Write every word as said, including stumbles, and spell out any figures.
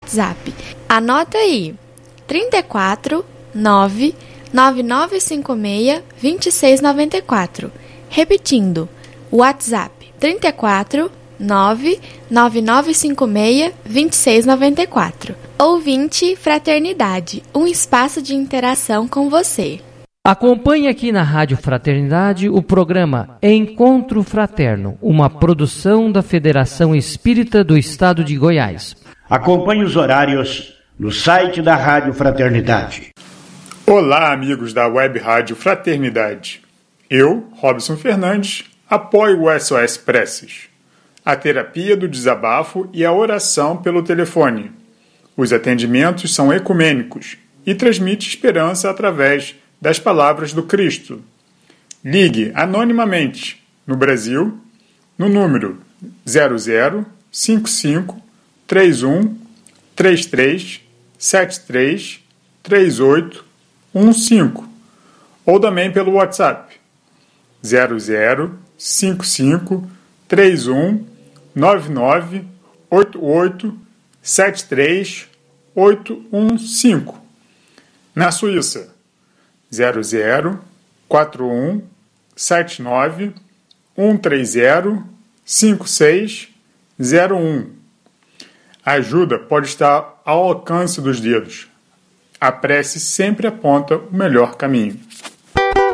WhatsApp. Anota aí, trinta e quatro, nove, nove nove cinco seis, dois seis nove quatro. Repetindo, WhatsApp trinta e quatro, nove, nove nove cinco seis, dois seis nove quatro. Ouvinte Fraternidade, um espaço de interação com você. Acompanhe aqui na Rádio Fraternidade o programa Encontro Fraterno, uma produção da Federação Espírita do Estado de Goiás. Acompanhe os horários no site da Rádio Fraternidade. Olá, amigos da Web Rádio Fraternidade. Eu, Robson Fernandes, apoio o S O S Preces, a terapia do desabafo e a oração pelo telefone. Os atendimentos são ecumênicos e transmite esperança através das palavras do Cristo. Ligue anonimamente no Brasil no número zero zero cinco cinco três um três três sete três três oito um cinco ou também pelo WhatsApp zero zero cinco cinco três um nove nove oito oito sete três oito um cinco. Na Suíça, zero zero quatro um sete nove um três zero cinco seis zero um. A ajuda pode estar ao alcance dos dedos. A prece sempre aponta o melhor caminho.